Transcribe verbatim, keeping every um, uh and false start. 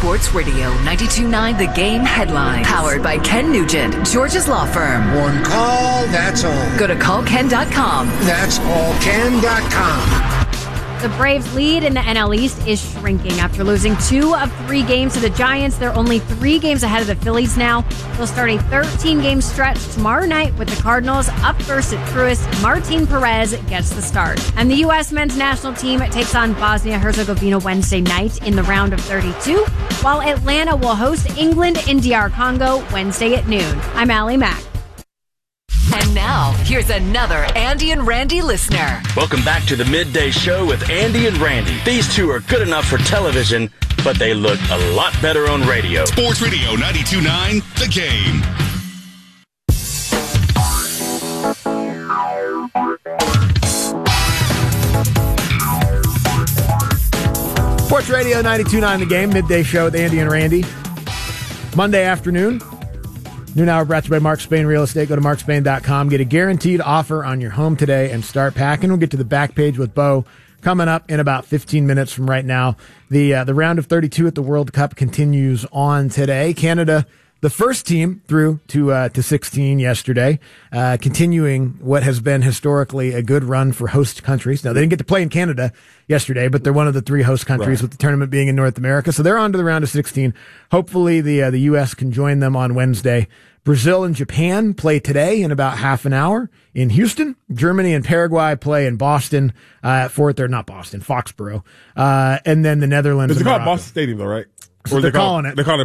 Sports Radio ninety-two point nine The Game headlines. Powered by Ken Nugent, George's Law Firm. One call, that's all. Go to call ken dot com. That's all ken dot com. The Braves' lead in the N L East is shrinking after losing two of three games to the Giants. They're only three games ahead of the Phillies now. They'll start a thirteen-game stretch tomorrow night with the Cardinals up first at Truist. Martin Perez gets the start. And the U S men's national team takes on Bosnia-Herzegovina Wednesday night in the round of thirty-two, while Atlanta will host England in D R Congo Wednesday at noon. I'm Allie Mack. And now, here's another Andy and Randy listener. Welcome back to the Midday Show with Andy and Randy. These two are good enough for television, but they look a lot better on radio. Sports Radio ninety-two point nine, The Game. Sports Radio ninety-two point nine The Game, Midday Show with Andy and Randy. Monday afternoon. Noon hour brought to you by Mark Spain Real Estate. Go to mark spain dot com. Get a guaranteed offer on your home today and start packing. We'll get to the back page with Bo coming up in about fifteen minutes from right now. The uh, the round of thirty-two at the World Cup continues on today. Canada, the first team through to uh, to sixteen yesterday, uh, continuing what has been historically a good run for host countries. Now, they didn't get to play in Canada yesterday, but they're one of the three host countries, right, with the tournament being in North America. So they're on to the round of sixteen. Hopefully the uh, the U S can join them on Wednesday. Brazil and Japan play today in about half an hour in Houston. Germany and Paraguay play in Boston uh, at fourth, or not Boston, Foxborough. Uh, and then the Netherlands. It's and called Morocco. Boston Stadium, though, right? So or they're they call, calling it. They're calling it